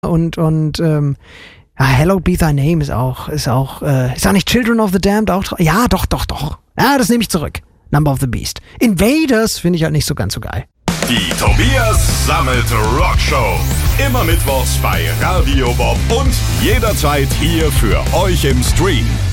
ja, Hallowed Be Thy Name ist auch nicht Children of the Damned auch? Ja, doch. Ja, das nehme ich zurück. Number of the Beast. Invaders finde ich halt nicht so ganz so geil. Die Tobias Sammet Rockshow. Immer mittwochs bei Radio Bob und jederzeit hier für euch im Stream.